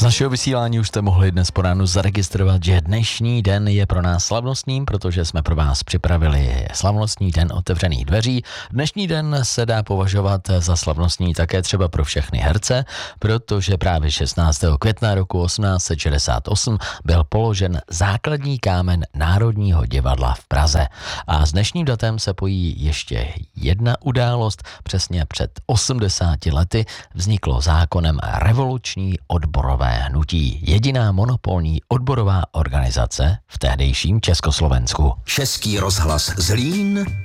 Z našeho vysílání už jste mohli dnes po ránu zaregistrovat, že dnešní den je pro nás slavnostním, protože jsme pro vás připravili slavnostní den otevřených dveří. Dnešní den se dá považovat za slavnostní také třeba pro všechny herce, protože právě 16. května roku 1868 byl položen základní kámen Národního divadla v Praze. A s dnešním datem se pojí ještě jedna událost. Přesně před 80 lety vzniklo zákonem revoluční odborové hnutí, jediná monopolní odborová organizace v tehdejším Československu. Český rozhlas Zlín